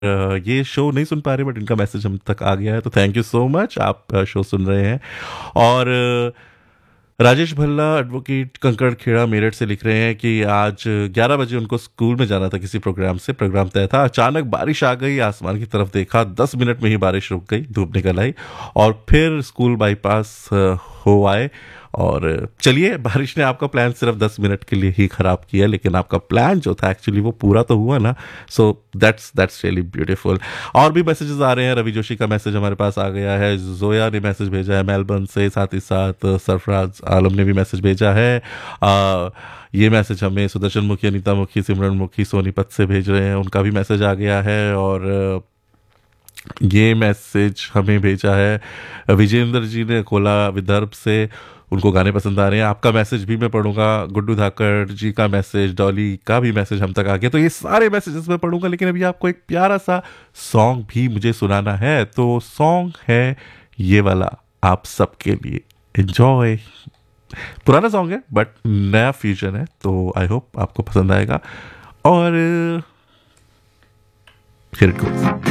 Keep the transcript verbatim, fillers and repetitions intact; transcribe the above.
अ, ये शो नहीं सुन पा रहे बट इनका मैसेज हम तक आ गया है, तो थैंक यू सो मच, आप अ, शो सुन रहे हैं। और अ, राजेश भल्ला एडवोकेट कंकड़ खेड़ा मेरठ से लिख रहे हैं कि आज ग्यारह बजे उनको स्कूल में जाना था, किसी प्रोग्राम से प्रोग्राम तय था, अचानक बारिश आ गई, आसमान की तरफ देखा, दस मिनट में ही बारिश रुक गई, धूप निकल आई और फिर स्कूल बाईपास अ, हो आए। और चलिए, बारिश ने आपका प्लान सिर्फ दस मिनट के लिए ही खराब किया, लेकिन आपका प्लान जो था एक्चुअली वो पूरा तो हुआ ना। So that's that's really beautiful. और भी मैसेजेस आ रहे हैं। रवि जोशी का मैसेज हमारे पास आ गया है, जोया ने मैसेज भेजा है मेलबर्न से, साथ ही साथ सरफराज आलम ने भी मैसेज भेजा है। आ, ये मैसेज हमें सुदर्शन मुखी, अनीता मुखी, सिमरन मुखी सोनीपत से भेज रहे हैं, उनका भी मैसेज आ गया है। और ये मैसेज हमें भेजा है विजेंद्र जी ने कोला विदर्भ से, उनको गाने पसंद आ रहे हैं। आपका मैसेज भी मैं पढ़ूंगा, गुड्डू धाकड़ जी का मैसेज, डॉली का भी मैसेज हम तक आ गया, तो ये सारे मैसेजेस मैं पढ़ूंगा, लेकिन अभी आपको एक प्यारा सा सॉन्ग भी मुझे सुनाना है। तो सॉन्ग है ये वाला आप सबके लिए, एंजॉय। पुराना सॉन्ग है बट नया फ्यूजन है, तो आई होप आपको पसंद आएगा। और हियर इट गोस।